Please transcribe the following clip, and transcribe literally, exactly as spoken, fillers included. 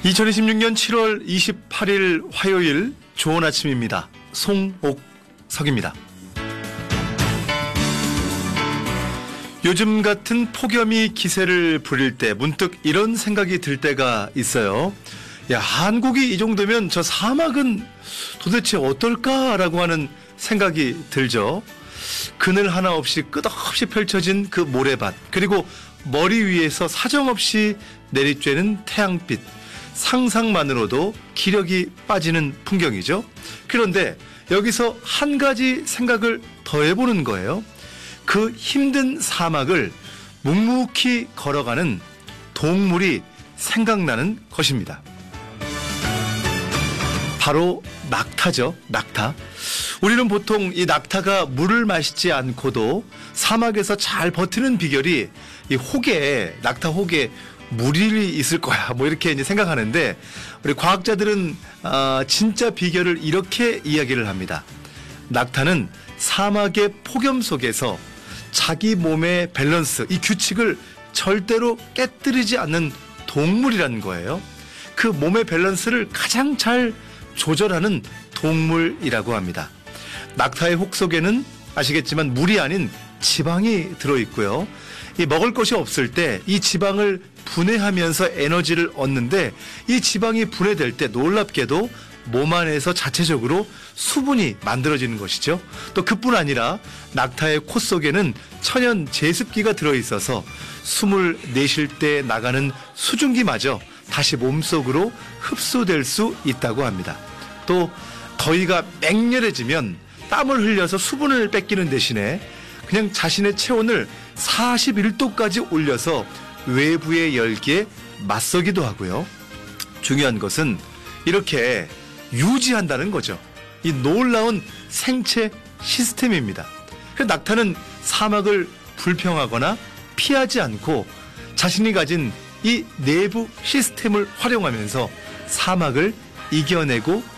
이천이십육 년 칠월 이십팔일 화요일 좋은 아침입니다. 송옥석입니다. 요즘 같은 폭염이 기세를 부릴 때 문득 이런 생각이 들 때가 있어요. 야, 한국이 이 정도면 저 사막은 도대체 어떨까라고 하는 생각이 들죠. 그늘 하나 없이 끝없이 펼쳐진 그 모래밭, 그리고 머리 위에서 사정없이 내리쬐는 태양빛, 상상만으로도 기력이 빠지는 풍경이죠. 그런데 여기서 한 가지 생각을 더해보는 거예요. 그 힘든 사막을 묵묵히 걸어가는 동물이 생각나는 것입니다. 바로 낙타죠. 낙타. 우리는 보통 이 낙타가 물을 마시지 않고도 사막에서 잘 버티는 비결이 이 혹에, 낙타 혹에 물이 있을 거야, 뭐 이렇게 이제 생각하는데, 우리 과학자들은 어, 진짜 비결을 이렇게 이야기를 합니다. 낙타는 사막의 폭염 속에서 자기 몸의 밸런스, 이 규칙을 절대로 깨뜨리지 않는 동물이라는 거예요. 그 몸의 밸런스를 가장 잘 조절하는 동물이라고 합니다. 낙타의 혹 속에는 아시겠지만 물이 아닌 지방이 들어있고요. 이 먹을 것이 없을 때 이 지방을 분해하면서 에너지를 얻는데, 이 지방이 분해될 때 놀랍게도 몸 안에서 자체적으로 수분이 만들어지는 것이죠. 또 그뿐 아니라 낙타의 코 속에는 천연 제습기가 들어있어서 숨을 내쉴 때 나가는 수증기마저 다시 몸속으로 흡수될 수 있다고 합니다. 또 더위가 맹렬해지면 땀을 흘려서 수분을 뺏기는 대신에 그냥 자신의 체온을 사십일 도까지 올려서 외부의 열기에 맞서기도 하고요. 중요한 것은 이렇게 유지한다는 거죠. 이 놀라운 생체 시스템입니다. 낙타는 사막을 불평하거나 피하지 않고 자신이 가진 이 내부 시스템을 활용하면서 사막을 이겨내고